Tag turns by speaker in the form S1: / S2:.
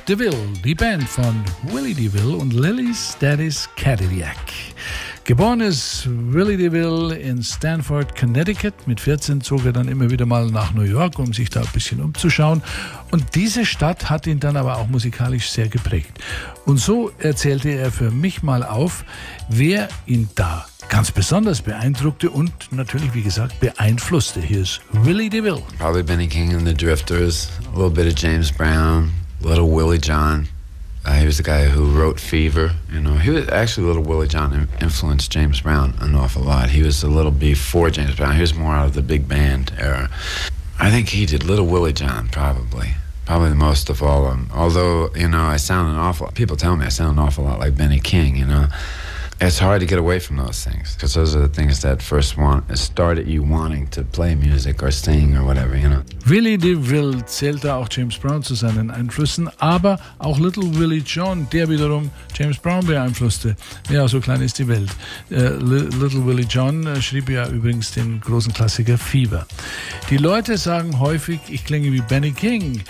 S1: DeVille, die Band von Willie DeVille und Lily's Daddy's Cadillac. Geboren ist Willie DeVille in Stamford, Connecticut. Mit 14 zog er dann immer wieder mal nach New York, um sich da ein bisschen umzuschauen. Und diese Stadt hat ihn dann aber auch musikalisch sehr geprägt. Und so erzählte er für mich mal auf, wer ihn da ganz besonders beeindruckte und natürlich, wie gesagt, beeinflusste. Hier ist Willie DeVille.
S2: Probably Benny King and the Drifters, a little bit of James Brown, a little Willie John. He was the guy who wrote Fever. You know, he was actually Little Willie John influenced James Brown an awful lot. He was a little before James Brown. He was more out of the big band era. I think he did Little Willie John probably the most of all of them. Although, you know, people tell me I sound an awful lot like Benny King, you know. It's hard to get away from those things, because those are the things that first started you wanting to play music or sing or whatever, you know.
S1: Willie DeVille zählte auch James Brown zu seinen Einflüssen, aber auch Little Willie John, der wiederum James Brown beeinflusste. Ja, so klein ist die Welt. Little Willie John schrieb ja übrigens den großen Klassiker Fever. Die Leute sagen häufig, ich klinge wie Benny King.